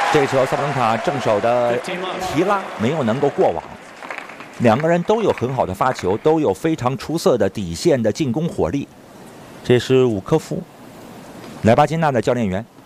这球萨布伦卡正手的提拉没有能够过网。两个人都有很好的发球，都有非常出色的底线的进攻火力。这是伍科夫，莱巴金纳的教练员。